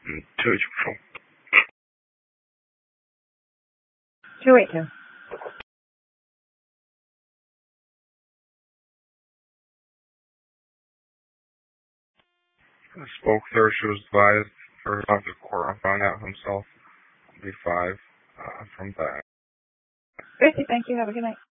282. 282. I spoke to her. She was advised for her to court and found out himself. Be 5 from that. Tracy, thank you. Have a good night.